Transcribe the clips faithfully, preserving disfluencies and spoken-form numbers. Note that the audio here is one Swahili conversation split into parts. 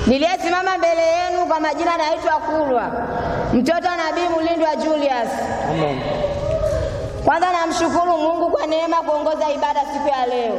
Niliyesimama mbele yenu kwa majina naitwa Kulwa, mtoto wa Nabii Mulindwa Julius. Amen. Kwanza namshukuru Mungu kwa neema kuongoza ibada siku ya leo.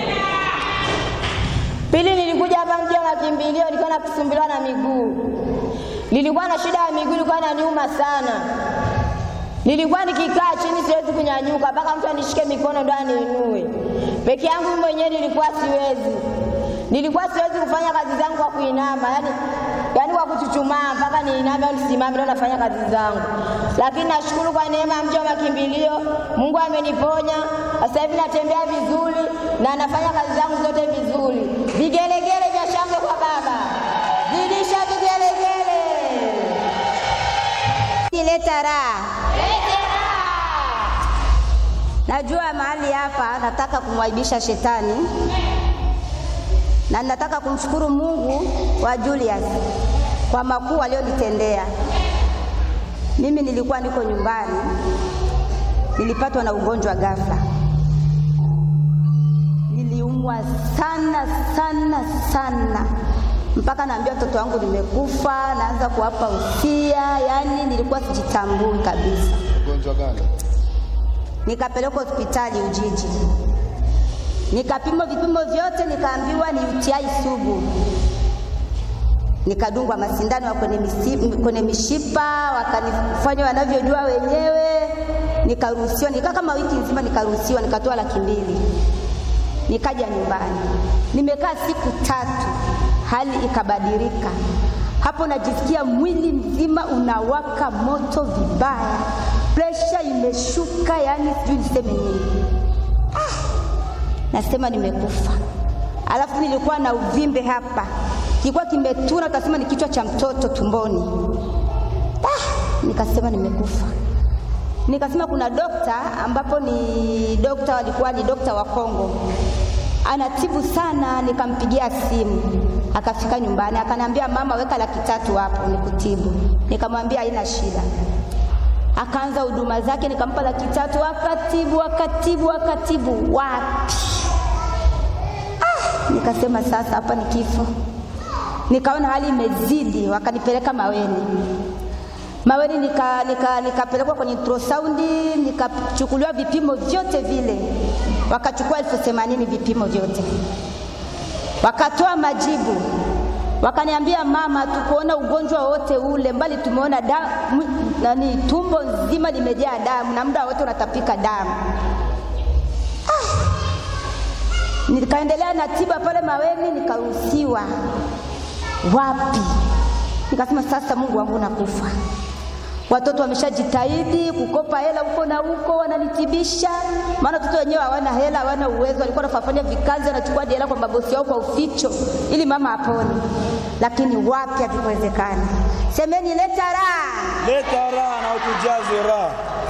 Pili, nilikuja hapa mji wa makimbilio, nilikuwa nakusumbuliwa na miguu. Nilikuwa na shida ya miguu, ilikuwa inaniuma sana. Nilikuwa nikikaa chini siwezi kunyanyuka, mpaka mtu anishike mikono ndo aniinue. Peke yangu mwenyewe nilikuwa siwezi. Nilikuwa siwezi kufanya kazi zangu kwa kuinama, yani yani kwa kuchuchumaa mpaka niiname au nisimame ndo nafanya kazi zangu. Lakini nashukuru kwa neema mji wa makimbilio, Mungu ameniponya. Sasa hivi natembea vizuri na nafanya kazi zangu zote vizuri. Vigelegele vya shangwe kwa Baba. Zidisha vigelegele. Leta raha. Leta raha. Najua mahali hapa nataka kumwaibisha shetani. Na nataka kumshukuru Mungu wa Julius kwa makuu aliyonitendea. Mimi nilikuwa niko nyumbani, nilipatwa na ugonjwa ghafla. Niliumwa sana sana sana, mpaka naambia mtoto wangu nimekufa, naanza kuwapa usia, yani nilikuwa sijitambui kabisa. Ugonjwa gani? Nikapelekwa hospitali Ujiji. Nikapimwa vipimo vyote, nikaambiwa ni U T I sugu. Nikadungwa masindano kwenye mishipa, kwenye mishipa, wakanifanya wanavyojua wenyewe. Nikaruhusiwa, nikaa kama wiki nzima nikaruhusiwa, nikatoa laki mbili. Nikaja nyumbani. Nimekaa siku tatu, hali ikabadilika. Hapo najisikia mwili mzima unawaka moto vibaya. Pressure imeshuka, yani sijui niseme nini. Nasema nimekufa. Alafu nilikuwa na uvimbe hapa, kilikuwa kimetuna, utasema ni kichwa cha mtoto tumboni. Ah, nikasema nimekufa. Nikasema kuna dokta, ambapo ni dokta walikuwa ni dokta wa Kongo, anatibu sana. Nikampigia simu, akafika nyumbani, akaniambia mama, weka laki tatu hapo nikutibu. Nikamwambia haina shida. Akaanza huduma zake, nikampa laki tatu, akatibu akatibu akatibu. Wapi? Ah, nikasema sasa hapa ni kifo. Nikaona hali imezidi, wakanipeleka Maweni. Maweni nika nika nikapelekwa kwenye ultrasound, nikachukuliwa vipimo vyote vile. Wakachukua elfu themanini vipimo vyote. Wakatoa majibu. Wakaniambia mama, tukuona ugonjwa wote ule, mbali tumeona damu, nani tumbo nzima limejaa damu na muda wote unatapika damu. Ah. Nikaendelea na tiba pale Maweni, nikaruhusiwa. Wapi? Nikasema sasa Mungu wangu nakufa. Watoto wameshajitahidi kukopa hela huko na huko, wananitibisha. Maana watoto wenyewe hawana hela, hawana uwezo. Walikuwa wanafanya vikazi, wanachukua hela kwa mabosi yao kwa uficho ili mama apone. Lakini wapi, hakuwezekana. Semeni leta raha. Leta raha na utujaze raha.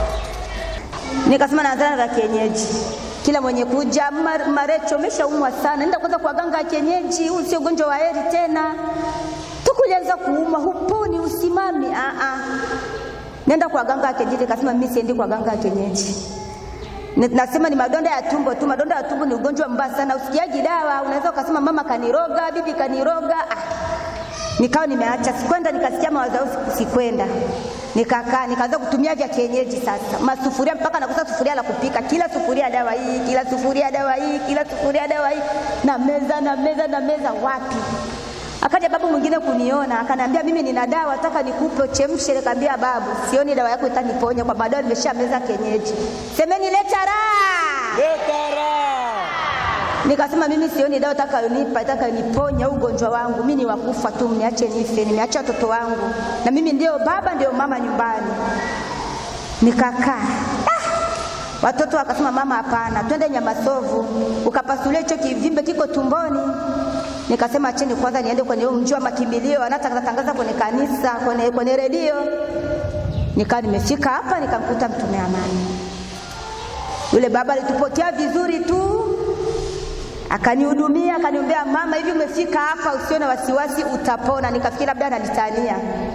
Nikasema naanza na kienyeji. Kila mwenye kuja, Marecho umeshaumwa sana, nenda kwanza kwa ganga ya kienyeji, huu sio ugonjwa wa heri tena. Tukulianza kuuma, huponi, usimami. Ah ah. Nenda kwa ganga ya kienyeji. Nikasema mimi siendi kwa ganga ya kienyeji. Nasema ni madonda ya tumbo tu. Madonda ya tumbo ni ugonjwa mbaya sana, usikiaji dawa. Unaweza ukasema mama kaniroga, bibi kaniroga. Ah. Nikawa nimeacha, sikwenda. Nikasikia mawazo sikwenda. Nikakaa, nikaanza kutumia vya kienyeji sasa. Masufuria mpaka nakosa sufuria la kupika. Kila sufuria dawa hii, kila sufuria dawa hii, kila sufuria dawa hii. Na meza na meza na meza, wapi? Akaja babu mwingine kuniona, akaniambia mimi nina dawa nataka nikupe chemshe. Nikamwambia babu, sioni dawa yako itaniponya kwa baadaye nimeshameza kienyeji. Semeni leta raha. Leta raha. Nikasema mimi sioni dawa nataka unipa, nataka niponya ugonjwa wangu. Mimi ni wakufa tu, niache nife, nimeacha watoto wangu. Na mimi ndio baba ndio mama nyumbani. Nikakaa. Ah! Watoto wakasema mama hapana, twende Nyamasovu ukapasulie hicho kivimbe kiko tumboni. Nikasema acheni kwanza niende kwenye mji wa makimbilio, anataka tangaza kwenye kanisa, kwenye kwenye redio. Nikaa nimefika hapa, nikamkuta mtume amani. Yule baba alitupotea vizuri tu. Akanihudumia, akaniombea, mama hivi umefika hapa usiwe na wasiwasi utapona. Nikafikiri labda ananitania.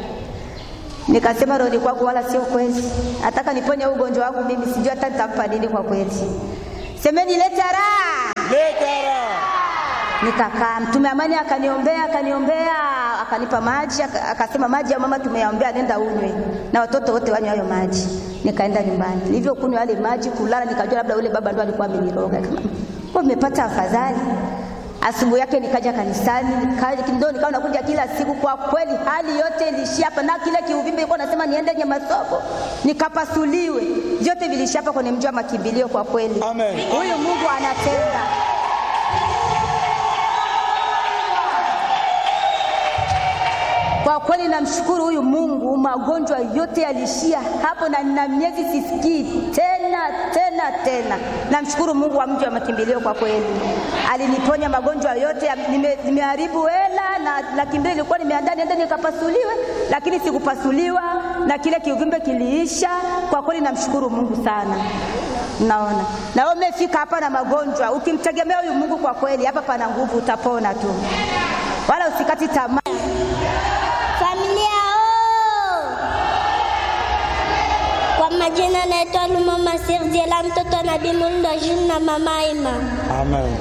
Nikasema roho kwangu wala sio kweli. Nataka niponye ugonjwa wangu mimi, sijui hata nitampa nini kwa kweli. Semeni leta raha. Leta raha. Nikakaa, mtume amani akaniombea, akaniombea, akanipa maji, akasema maji ya mama tumeyaombea, nenda unywe na watoto wote wanywe hayo maji. Nikaenda nyumbani, nilivyokunywa yale maji kulala, nikajua labda yule baba ndo alikuwa ameniroga. Kwa nimepata afadhali. Asubuhi yake nikaja kanisani, nikaja ndio nikawa nakuja kila siku. Kwa kweli hali yote ilishia hapa, na kile kiuvimbe ilikuwa nasema niende Nyamasogo nikapasuliwe, vyote vilishia hapa kwenye mji wa makimbilio. Kwa kweli Amen. Huyu Mungu anatenda. Kwa kweli namshukuru huyu Mungu, magonjwa yote yalishia hapo, na nina miezi sisikii tena tena tena. Namshukuru Mungu wa mji wa makimbilio, kwa kweli aliniponya magonjwa yote. Nime, nimeharibu hela na laki mbili ilikuwa nimeandaa niende nikapasuliwe, lakini sikupasuliwa na kile kiuvimbe kiliisha. Kwa kweli namshukuru Mungu sana. Naona na wewe umefika hapa na magonjwa, ukimtegemea huyu Mungu, kwa kweli hapa pana nguvu, utapona tu, wala usikati tamaa. Familia oh! Kwa majina naitwa Lumama Sirdiela, mtoto wa Nabii Mulndo Jules na mama Ima. Amen.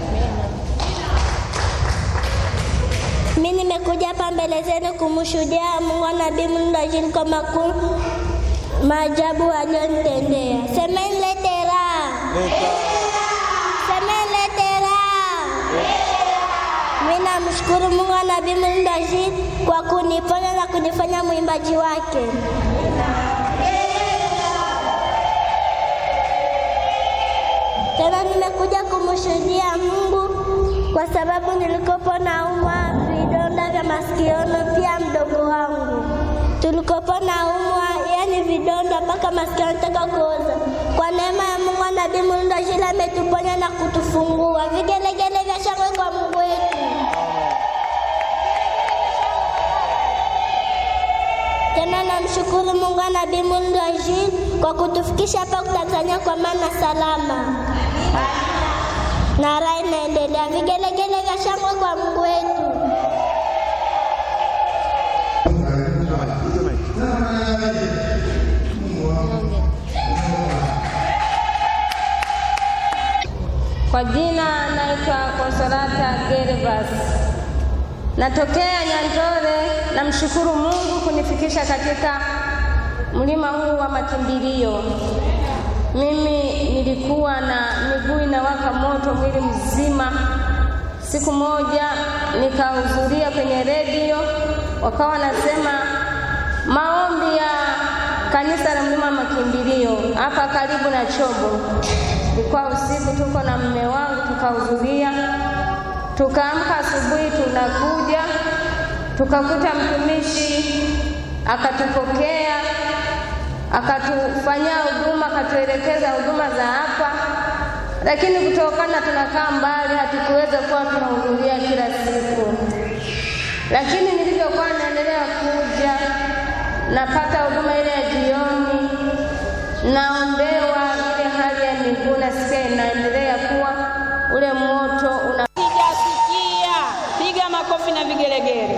Mimi nimekuja hapa mbele zenu kumshuhudia Mungu wa Nabii Mulndo Jules kwa makuu maajabu aliyonitendea. Semeni letera. Semeni letera. Mimi namshukuru Mungu wa Nabii Mulndo Jules kwa kuniponya na kunifanya mwimbaji wake. Tena nimekuja kumshuhudia Mungu kwa sababu nilikopo naumwa vidonda vya masikioni, pia mdogo wangu tulikopo naumwa, yani vidonda mpaka masikio yanataka kuoza. Kwa neema ya Mungu wa Nabii Mulndo Jules ametuponya na kutufungua. Vigelegele vya shangwe kwa Mungu wetu. Tena namshukuru Mungu wa Nabii Mulndo Jules kwa kutufikisha hapa Tanzania kwa maana salama. Na raha inaendelea. Vigelegele vya shangwe kwa Mungu wetu. Kwa jina naitwa Consolata Gervas, natokea Nyandore. Namshukuru Mungu kunifikisha katika mlima huu wa makimbilio. Mimi nilikuwa na miguu inawaka moto mwili mzima. Siku moja nikahudhuria kwenye redio, wakawa nasema maombi ya kanisa la mlima makimbilio hapa karibu na Chobo. Ilikuwa usiku, tuko na mume wangu tukahudhuria. Tukaamka asubuhi, tunakuja tukakuta mtumishi akatupokea, akatufanyia huduma, akatuelekeza huduma za hapa, lakini kutokana tunakaa mbali hatukuweza kuwa tunahudhuria kila siku. Lakini nilivyokuwa naendelea kuja, napata huduma ile ya jioni, naombewa ile hali ya miguu, nasikia inaendelea kuwa ule moto una piga sikia, piga makofi na vigelegele.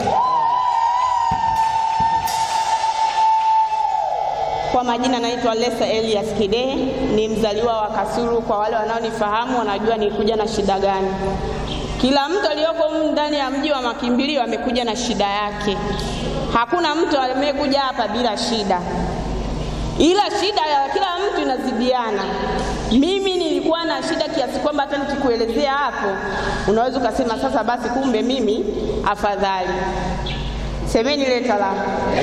Kwa majina naitwa Lesa Elias Kidehe, ni mzaliwa wa Kasulu. Kwa wale wanaonifahamu wanajua nilikuja na shida gani. Kila mtu aliyoko ndani ya mji wa makimbilio amekuja na shida yake. Hakuna mtu amekuja hapa bila shida, ila shida ya kila mtu inazidiana. Mimi nilikuwa na shida kiasi kwamba hata nikikuelezea hapo unaweza ukasema sasa basi kumbe mimi afadhali. Semeni leta la.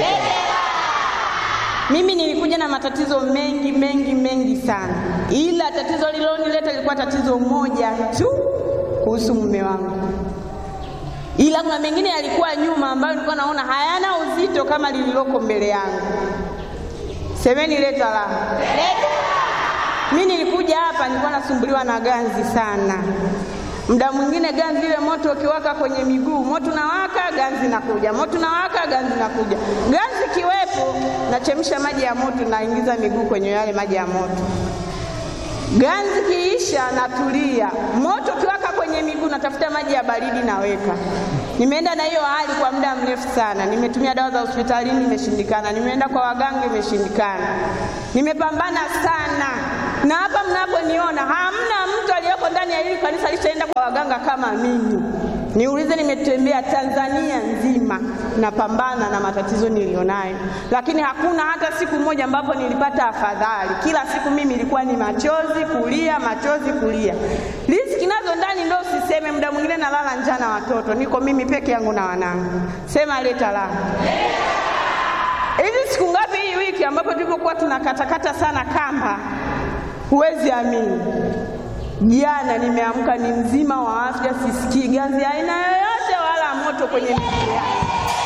Mimi nilikuja na matatizo mengi mengi mengi sana, ila tatizo lililonileta lilikuwa tatizo moja tu kuhusu mume wangu, ila kuna mengine yalikuwa nyuma ambayo nilikuwa naona hayana uzito kama lililoko mbele yangu. Semeni leta la. Mimi nilikuja hapa nilikuwa nasumbuliwa na ganzi sana. Muda mwingine ganzi ile moto ukiwaka kwenye miguu, moto unawaka, ganzi nakuja, moto unawaka, ganzi nakuja. Ganzi kiwepo, nachemsha maji ya moto, naingiza miguu kwenye yale maji ya moto. Ganzi kiisha, natulia. Moto ukiwaka kwenye miguu, natafuta maji ya baridi naweka. Nimeenda na hiyo hali kwa muda mrefu sana. Nimetumia dawa za hospitalini, imeshindikana. Nimeenda kwa waganga, imeshindikana. Nimepambana sana. Na hapa mnaponiona hamna mtu aliyoko ndani ndani ya hili kanisa lishaenda kwa waganga kama mimi. Niulize, nimetembea Tanzania nzima napambana na matatizo nilionayo, lakini hakuna hata siku moja ambapo nilipata afadhali. Kila siku mimi ilikuwa ni machozi kulia, machozi kulia. Riziki nazo ndani ndio usiseme, muda mwingine nalala njaa na watoto. Niko mimi peke yangu na wanangu. Sema leta la. Hivi siku ngapi hii wiki ambapo tulipokuwa tunakatakata sana kamba, huwezi amini. Jana nimeamka ni mzima wa afya, sisikii ganzi aina yoyote wala moto kwenye mwili wangu.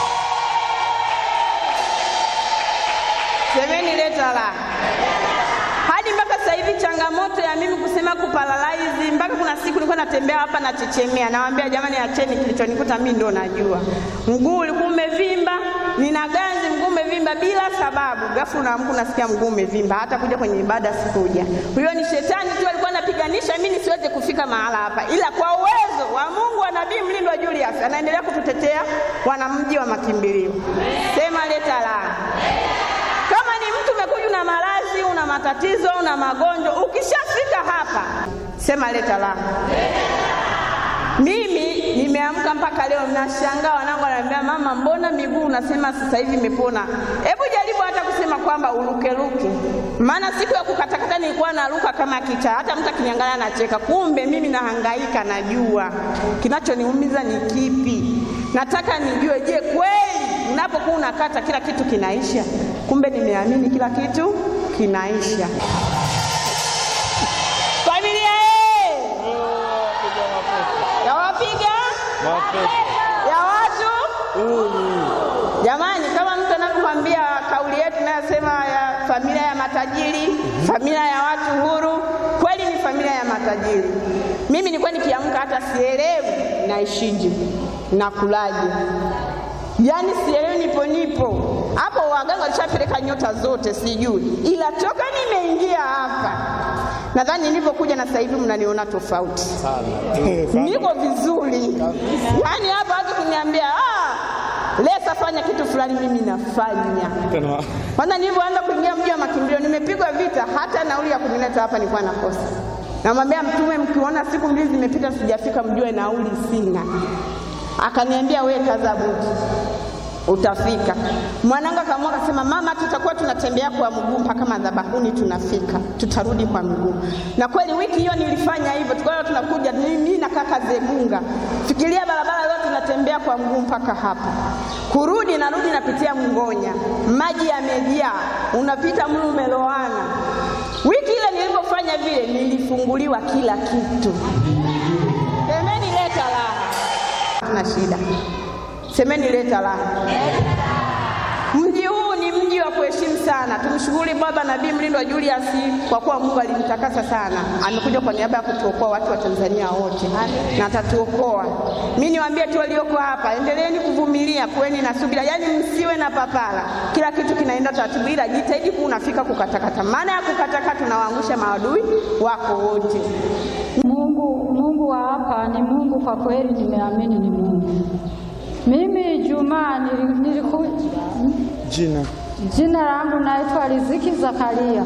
Semeni leta la. Hadi mpaka sasa hivi changamoto ya mimi kusema kuparalyze, mpaka kuna siku nilikuwa natembea hapa na chechemea. Nawaambia jamani, acheni, kilichonikuta mimi ndo najua. Mguu ulikuwa umevimba, nina ganzi, mguu umevimba bila sababu. Ghafla naamka nasikia mguu umevimba, hata kuja kwenye ibada sikuja. Huyo ni shetani tu alikuwa anapiganisha mimi nisiweze kufika mahala hapa. Ila kwa uwezo wa Mungu wa Nabii Mlindwa Julius anaendelea kututetea wanamji wa makimbilio. Sema leta la. Kama ni mtu umekuja na maradhi, una matatizo, una magonjwa, ukishafika hapa sema leta la. Mimi nimeamka mpaka leo nashangaa, wanangu wananiambia mama, mbona miguu unasema sasa hivi imepona? Hebu jaribu hata kusema kwamba uruke ruke. Maana siku ya kukatakata nilikuwa naruka kama kicha, hata mtu akiniangalia anacheka. Kumbe mimi nahangaika, najua kinachoniumiza ni kipi. Nataka nijue, je, kweli unapokuwa unakata kila kitu kinaisha? Kumbe nimeamini kila kitu kinaisha. Familia eh, ya wapiga ya watu uli. Jamani, kama mtu anakuambia kauli yetu inayosema ya familia ya matajiri, familia ya watu huru, kweli ni familia ya matajiri. Mimi nilikuwa nikiamka hata sielewi naishije, nakulaje. Yaani sielewi, nipo nipo. Hapo waganga walishapeleka nyota zote sijui. Ila toka nimeingia hapa, nadhani nilipokuja na sasa hivi mnaniona tofauti sana. Niko vizuri. Yaani hapa watu kuniambia, "Ah, Lesa fanya kitu fulani," mimi nafanya. Kwanza nilipoanza kuingia mji wa makimbilio nimepigwa vita, hata nauli ya kunileta hapa nilikuwa nakosa. Namwambia Mtume, mkiona siku mbili zimepita sijafika mjue nauli sina. Akaniambia, wewe kaza buti, utafika. Mwanangu akaamua akasema, mama, tutakuwa tunatembea kwa mguu mpaka madhabahuni, tunafika, tutarudi kwa mguu. Na kweli wiki hiyo nilifanya hivyo. Tukawa tunakuja mimi na kaka Zegunga, fikiria barabara yote tunatembea kwa mguu mpaka hapa. Kurudi narudi napitia Mngonya, maji yamejaa, unapita mlu umeloana. Wiki ile nilipofanya vile nilifunguliwa kila kitu. Semeni leta la. Tuna shida. Semeni leta la. Mji huu ni mji wa kuheshimu sana. Tumshukuru Baba Nabii Mlindwa Julius kwa kuwa Mungu alimtakasa sana. Amekuja kwa niaba ya kutuokoa watu wa Tanzania wote. Na atatuokoa. Mimi niwaambie tu walioko hapa, endeleeni kuvumilia, kuweni na subira. Yaani msiwe na papara. Kila kitu kinaenda taratibu, ila jitahidi ku unafika kukatakata. Maana ya kukatakata tunawaangusha maadui wako wote. Mungu, Mungu wa hapa ni Mungu kwa kweli, nimeamini ni Mungu. Mimi Juma nilikuja, jina jina langu naitwa Riziki Zakaria.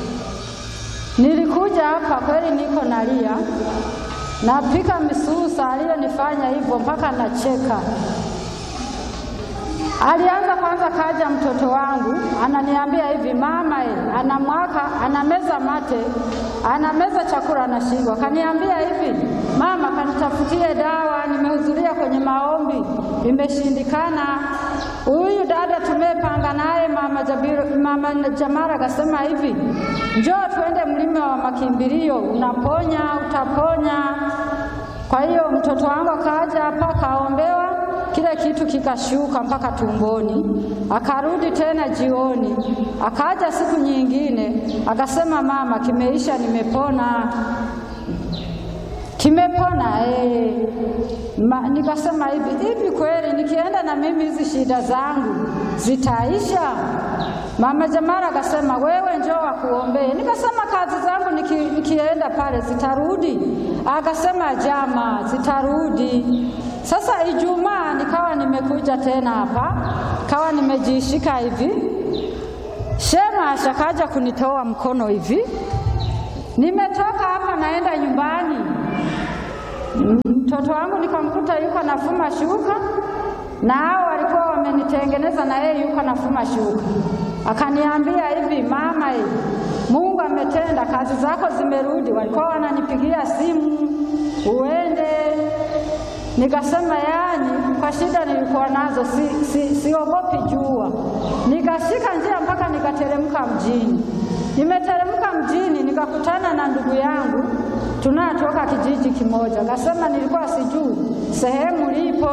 Nilikuja hapa kweli niko nalia, napika misusa, aliyonifanya hivyo mpaka nacheka. Alianza kwanza, kaja mtoto wangu ananiambia hivi, mama e, anamwaka anameza mate, anameza chakula anashindwa. Kaniambia hivi, mama kanitafutie dawa, nimehudhuria kwenye maombi imeshindikana. Huyu dada tumepanga naye mama Jabiru, mama Jamara akasema hivi, njoo tuende mlima wa makimbilio, unaponya utaponya. Kwa hiyo mtoto wangu akaja hapa kaombewa, kile kitu kikashuka mpaka tumboni. Akarudi tena jioni, akaja siku nyingine akasema, mama kimeisha, nimepona. Kimepona eh. Ma, nikasema hivi, hivi kweli nikienda na mimi hizi shida zangu zitaisha? Mama Jamara akasema, wewe njoo akuombee. Nikasema kazi zangu niki, nikienda pale zitarudi? Akasema jama zitarudi. Sasa Ijumaa nikawa nimekuja tena hapa, kawa nimejishika hivi. Shema ashakaja kunitoa mkono hivi. Nimetoka hapa naenda nyumbani. Mtoto wangu nikamkuta yuko anafuma shuka, na hao walikuwa wamenitengeneza, na yeye yuko anafuma shuka. Akaniambia hivi, mama hivi, Mungu ametenda, kazi zako zimerudi. Walikuwa wananipigia simu uende. Nikasema yani kwa shida nilikuwa nazo si, si, siogopi jua. Nikashika njia mpaka nikateremka mjini. Nimeteremka mjini nikakutana na ndugu yangu tunatoka kijiji kimoja. Akasema nilikuwa sijui sehemu lipo.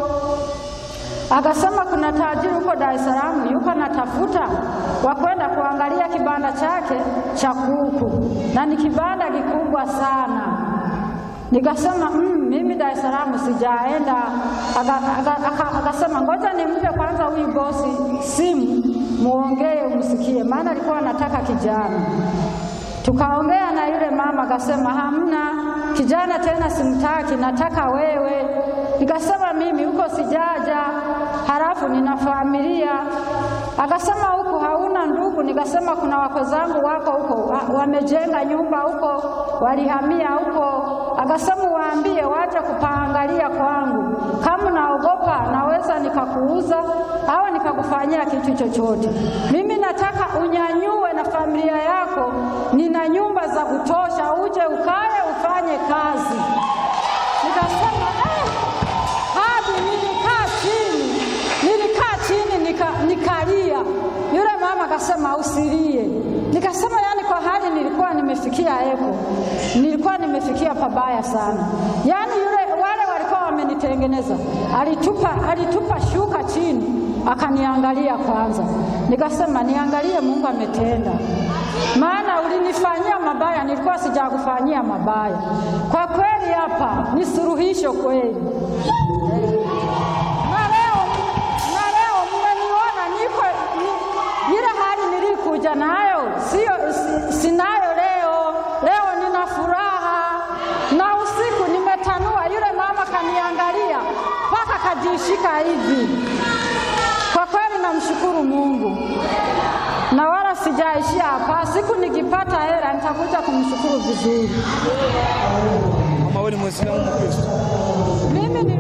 Akasema kuna tajiri huko Dar es Salaam yuko anatafuta wa kwenda kuangalia kibanda chake cha kuku, na ni kibanda kikubwa sana. Nikasema mm, mimi Dar es Salaam sijaenda. Akasema ngoja nimpe kwanza huyu bosi simu muongee umsikie, maana alikuwa anataka kijana. Tukaongea na yule mama, akasema hamna kijana tena, simtaki, nataka wewe. Nikasema mimi huko sijaja, halafu nina familia. Akasema huko hauna ndugu? Nikasema kuna wako zangu wako huko, wamejenga nyumba huko, walihamia huko. Akasema waambie waje kupaangalia kwangu, kama naogopa naweza nikakuuza au nikakufanyia kitu chochote. Mimi nataka unyanyue na familia yako, nina nyumba za kutosha, uje ukae ufanye kazi. Nikasema eh, hadi nilikaa chini, nilikaa chini nika, nikalia. Yule mama akasema usilie. Nikasema yani kwa hali nilikuwa nimefikia eko, nilikuwa nimefikia pabaya sana. Yani yule wale walikuwa wamenitengeneza, alitupa alitupa shuka chini, akaniangalia kwanza. Nikasema niangalie, Mungu ametenda, maana ulinifanyia mabaya, nilikuwa sijakufanyia mabaya. Kwa kweli hapa ni suluhisho kweli. Na leo na leo mmeniona niko ni, ile hali nilikuja nayo sio sinayo leo. Leo nina furaha, na usiku nimetanua. Yule mama kaniangalia mpaka kajishika hivi. Kwa kweli namshukuru Mungu, na wala sijaishia hapa. Siku nikipata hela nitakuja kumshukuru vizuri. Mama wewe ni Muislamu Mkristo? Mimi ni